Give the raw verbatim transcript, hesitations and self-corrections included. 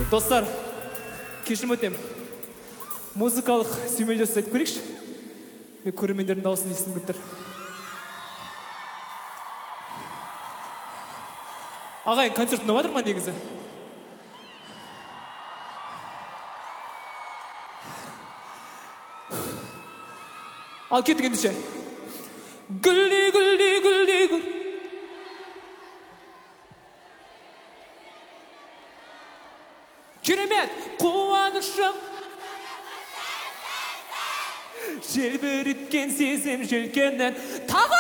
Достар, кешірім өтемін. Музыкалық сүймелдеу айтып көрейікші. Мен көрермендердің дауысын естігім келіп тұр. Ағайын, концерт ұнап жатыр ма негізі? Ал кеттік ендеше. Гүлді, гүлді, гүлді, гүл. Керемет, қуанышым. Желбіреткен сезім желкеннен тағы